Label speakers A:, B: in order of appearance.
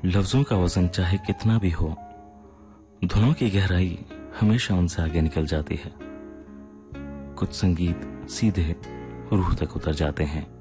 A: लफ्जों का वजन चाहे कितना भी हो, धुनों की गहराई हमेशा उनसे आगे निकल जाती है। कुछ संगीत सीधे रूह तक उतर जाते हैं।